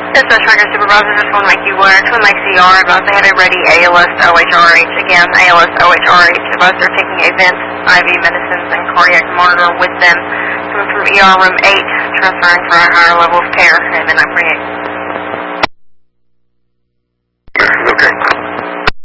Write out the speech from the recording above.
Yes, sir, Tracker Supervisor, just want to make you aware, Twin Lakes ER advised they had a ready ALS OHRH. Again, ALS OHRH advised they're taking a vent, IV medicines, and cardiac monitor with them. Coming from ER room 8, transferring for a higher level of care.